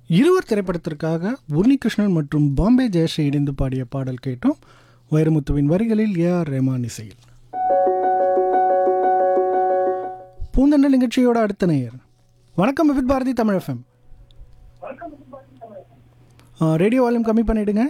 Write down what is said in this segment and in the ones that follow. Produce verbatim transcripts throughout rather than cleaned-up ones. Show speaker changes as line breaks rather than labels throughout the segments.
இருவர் திரைப்படத்திற்காக உன்னிகிருஷ்ணன் மற்றும் பாம்பே ஜெயஸ்ரீ இணைந்து பாடிய பாடல் கேட்டோம். வைரமுத்துவின் வரிகளில் ஏ ஆர் ரஹ்மான் இசையில். பூந்தண்டல் நிகழ்ச்சியோட அடுத்த நேயர். வணக்கம் with Bharathi Tamil FM. Radio volume கம்மி பண்ணிடுங்க.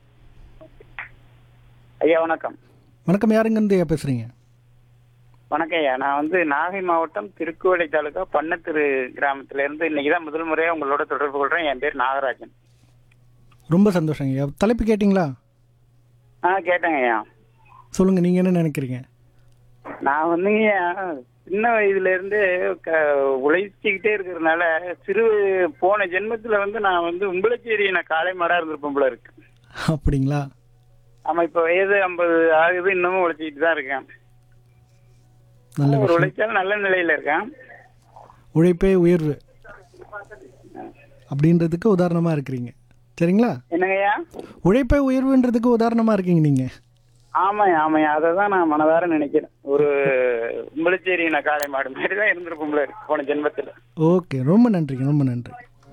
ஐயா வணக்கம்.
வணக்கம், யாருங்கன்னு பேசுறீங்க?
வணக்கம் ஐயா, நான் வந்து நாகை மாவட்டம் திருக்குவளை தாலுகா பண்ணத்திரு கிராமத்துல இருந்து இன்னைக்கு தான் முதல் முறையா உங்களோட தொடர்பு கொள்றேன். என் பேர் நாகராஜன்.
ரொம்ப சந்தோஷங்க ஐயா. தலைப்பு கேட்டிங்களா?
ஆ கேட்டேங்க ஐயா.
சொல்லுங்க, நீங்க என்ன நினைக்கிறீங்க?
நான் வந்து சின்ன வயதுல இருந்து உழைச்சிக்கிட்டே இருக்கிறதுனால சிறு போன ஜென்மத்துல வந்து நான் வந்து உம்பளச்சேரி நான் காளை மாடா இருந்திருப்பேன் போல இருக்கு.
அப்படிங்களா?
ஆமா, இப்ப வயது ஐம்பது ஆகுது, இன்னமும் உழைச்சிக்கிட்டு தான் இருக்கேன்.
நல்ல
ஒரு உழைச்சாலும் நல்ல நிலையில இருக்கேன்.
உழைப்பே உயர்வு அப்படின்றதுக்கு உதாரணமா இருக்கிறீங்க. சரிங்களா?
என்னங்கய்யா?
உழைப்பே உயர்வுன்றதுக்கு உதாரணமா இருக்கீங்க நீங்க.
ஆமாம் ஆமாம், அதை தான் நான் மனதார நினைக்கிறேன். ஒரு உம்பளச்சேரி நான் காளை மாடு மாதிரி தான் இருந்திருப்போம்ல போன ஜென்மத்தில்.
ஓகே, ரொம்ப நன்றிங்க, ரொம்ப நன்றி.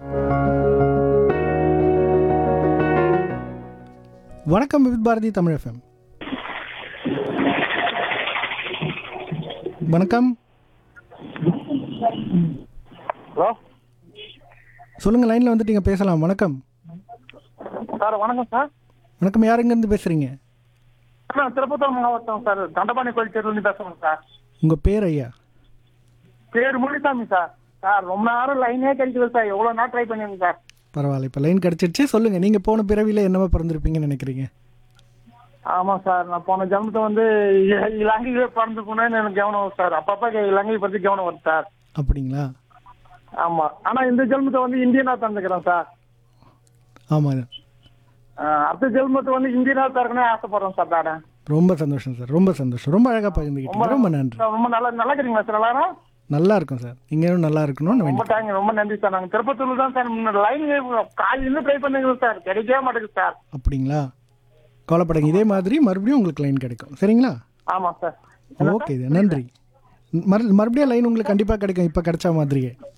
வணக்கம் வித் பாரதி தமிழ் எஃப்எம். வணக்கம்.
ஹலோ,
சொல்லுங்க, லைன்ல வந்துட்டீங்க, பேசலாம். வணக்கம்
சார். வணக்கம் சார்.
வணக்கம், யாருங்க இருந்து பேசுறீங்க?
நான் திருப்பத்தூர் மாவட்டம் சார், தண்டபாணி கோயில் தெருவிலிருந்து பேசுறேன் சார்.
உங்க பேர் ஐயா?
பேர் முனிசாமி சார். சார் ரொம்ப நேரம் லைனே கிடைக்கல சார், எவ்வளோ நேரம் ட்ரை பண்ணிருங்க சார்.
பரவாயில்ல, இப்போ லைன் கிடைச்சிருச்சு. சொல்லுங்க, நீங்க போன பிறவில என்னவா பிறந்திருப்பீங்கன்னு நினைக்கிறீங்க?
ஆமாம் சார், நான் போன ஜென்மத்தை வந்து இலங்கையில பிறந்து போனேன்னு எனக்கு கவனம் சார். அப்பப்போ இலங்கை பற்றி கவனம் வருது சார்.
அப்படிங்களா?
ஆமாம், ஆனால் இந்த ஜென்மத்தை வந்து இந்தியனா தந்துக்கிறேன் சார்.
ஆமாம்,
அடுத்த ஜென்மத்தை வந்து இந்தியனா தரக்கணும் ஆசைப்படுறேன் சார். தானே
ரொம்ப சந்தோஷம் சார், ரொம்ப சந்தோஷம். ரொம்ப அழகாக பகிர்ந்துக்கிட்டீங்க, ரொம்ப நன்றி.
ரொம்ப நல்லா நல்லா இருக்கிறீங்களா சார்? எல்லாரும்
நல்லா இருக்கும் சார். நீங்களும் நல்லா இருக்கணும்னு
ரொம்ப தேங்க்யூ, ரொம்ப நன்றி சார். நாங்கள் திருப்பத்தூர்ல தான் சார் லைன் காலையில ட்ரை பண்ணுங்க சார், கிடைக்கவே மாட்டேங்குது சார்.
அப்படிங்களா? கவலைப்படுங்க, இதே மாதிரி மறுபடியும் உங்களுக்கு லைன் கிடைக்கும். சரிங்களா?
ஆமாம் சார்.
ஓகே, நன்றி. மறு மறுபடியும் லைன் உங்களுக்கு கண்டிப்பாக கிடைக்கும், இப்போ கிடைச்ச மாதிரியே.